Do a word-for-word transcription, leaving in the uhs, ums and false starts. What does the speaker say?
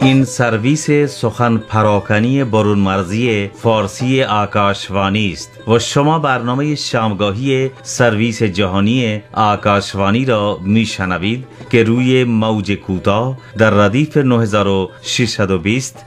این سرویس سخن پراکنی برون مرزی فارسی آکاشوانی است و شما برنامه شامگاهی سرویس جهانی آکاشوانی را میشنوید که روی موج کوتاه در ردیف نه هزار و ششصد و بیست